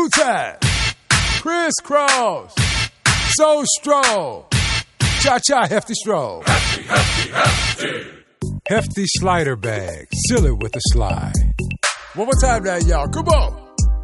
two-tap, crisscross, so stroll, cha-cha hefty stroll. Hefty. Hefty slider bag, seal it with a slide. One more time now, y'all, come on.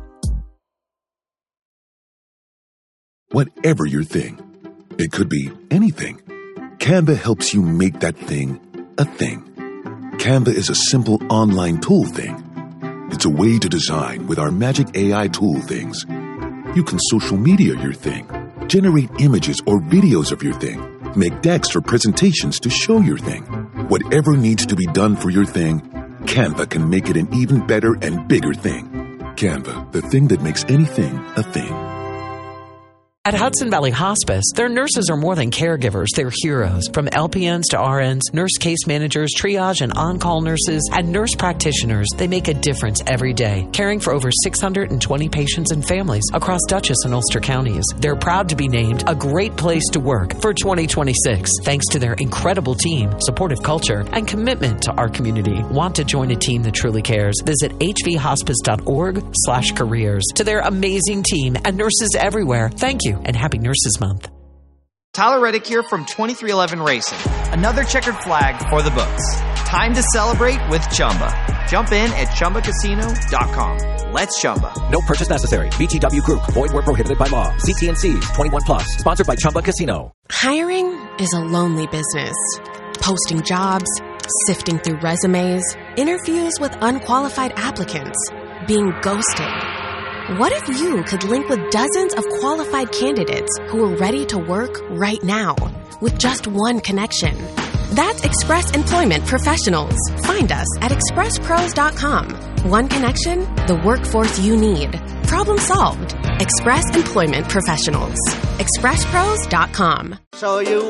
Whatever your thing, it could be anything. Canva helps you make that thing a thing. Canva is a simple online tool thing. It's a way to design with our magic AI tool things. You can social media your thing, generate images or videos of your thing, make decks or presentations to show your thing. Whatever needs to be done for your thing, Canva can make it an even better and bigger thing. Canva, the thing that makes anything a thing. At Hudson Valley Hospice, their nurses are more than caregivers, they're heroes. From LPNs to RNs, nurse case managers, triage and on-call nurses, and nurse practitioners, they make a difference every day, caring for over 620 patients and families across Dutchess and Ulster counties. They're proud to be named a great place to work for 2026, thanks to their incredible team, supportive culture, and commitment to our community. Want to join a team that truly cares? Visit hvhospice.org/careers. To their amazing team and nurses everywhere, thank you. And Happy Nurses Month. Tyler Reddick here from 2311 Racing. Another checkered flag for the books. Time to celebrate with Chumba. Jump in at ChumbaCasino.com. Let's Chumba. No purchase necessary. VGW Group. Void where prohibited by law. CT&Cs. 21 plus. Sponsored by Chumba Casino. Hiring is a lonely business. Posting jobs, sifting through resumes, interviews with unqualified applicants, being ghosted. What if you could link with dozens of qualified candidates who are ready to work right now with just one connection? That's Express Employment Professionals. Find us at expresspros.com. One connection, the workforce you need. Problem solved. Express Employment Professionals. expresspros.com. So you